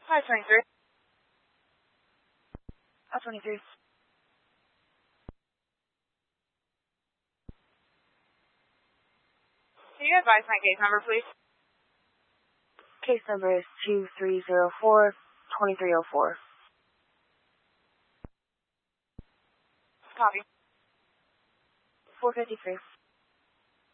523. 23. Can you advise my case number, please? Case number is 2304-2304. Copy. 453.